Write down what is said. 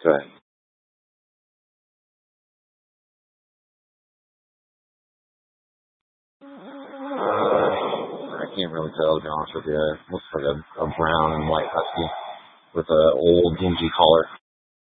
Good. I can't really tell, to be honest with you. It looks like a brown and white husky with a old dingy collar.